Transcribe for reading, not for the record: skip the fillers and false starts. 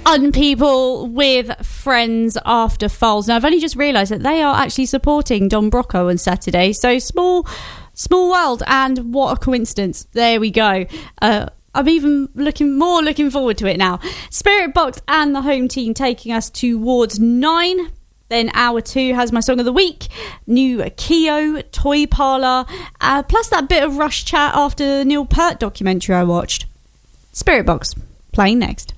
Unpeople with Friends After Foals. Now, I've only just realised that they are actually supporting Don Brocco on Saturday. So small world, and what a coincidence. There we go. I'm even looking forward to it now. Spirit Box and the home team taking us towards 9. Then hour 2 has my song of the week, new Keo, Toy Parlour, plus that bit of Rush chat after the Neil Peart documentary I watched. Spirit Box, playing next.